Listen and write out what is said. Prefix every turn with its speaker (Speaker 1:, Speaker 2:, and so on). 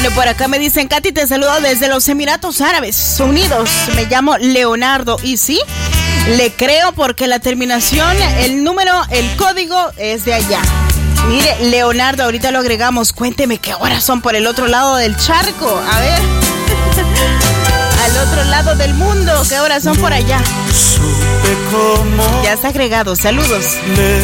Speaker 1: Por acá me dicen, Katy, te saludo desde los Emiratos Árabes Unidos. Me llamo Leonardo. Y sí, le creo porque la terminación, el número, el código es de allá. Mire, Leonardo, ahorita lo agregamos. Cuénteme qué horas son por el otro lado del charco. A ver. Al otro lado del mundo, qué horas son por allá. Ya está agregado. Saludos.